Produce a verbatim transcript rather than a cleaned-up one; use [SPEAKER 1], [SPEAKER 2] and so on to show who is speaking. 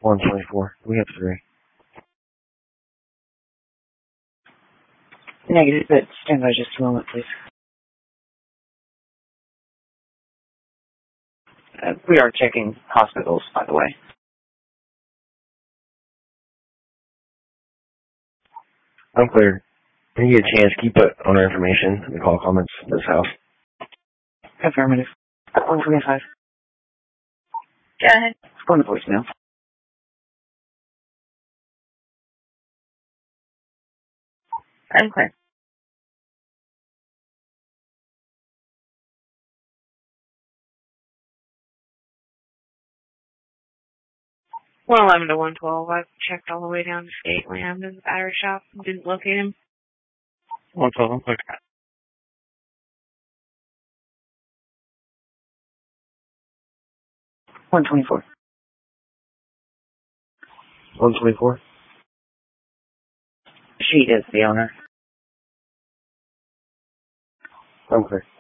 [SPEAKER 1] one twenty-four. We have three.
[SPEAKER 2] Negative, but stand by just a moment, please. Uh, we are checking hospitals, by the way.
[SPEAKER 1] I'm clear. When you get a chance, keep it on our information and call comments at this house.
[SPEAKER 2] Affirmative. one twenty-five.
[SPEAKER 3] Go ahead.
[SPEAKER 2] It's going to voicemail.
[SPEAKER 3] I'm clear. one eleven to one twelve. I've checked all the way down to State Land in the battery shop. Didn't locate him.
[SPEAKER 1] one twelve, I'm clear.
[SPEAKER 2] one twenty-four.
[SPEAKER 1] one twenty-four.
[SPEAKER 2] She is the owner.
[SPEAKER 1] I'm clear.